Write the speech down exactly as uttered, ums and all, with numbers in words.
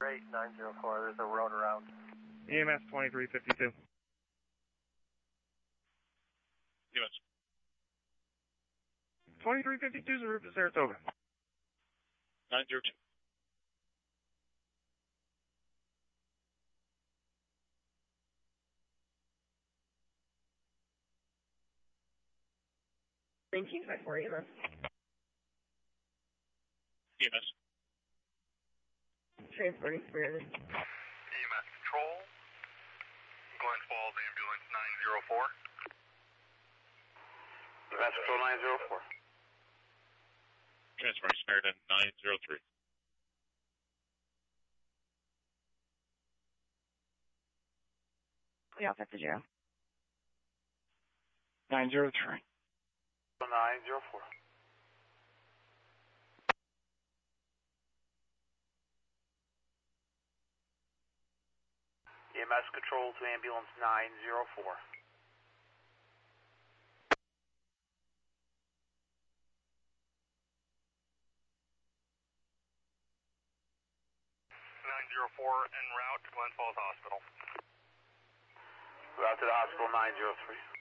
eight nine zero four, there's a road around. E M S twenty-three fifty-two. E M S. twenty-three fifty-two is the route to Saratoga. nine zero two. nineteen five four E M S. E M S. Transporting Spirit. E M S Control. Glens Falls Ambulance nine zero four. E M S Control nine zero four. Transferring Samaritan nine zero three. We all set to zero. nine zero three. nine zero four. E M S Control to Ambulance nine zero four. nine zero four en route to Glens Falls Hospital. Route to the hospital nine zero three.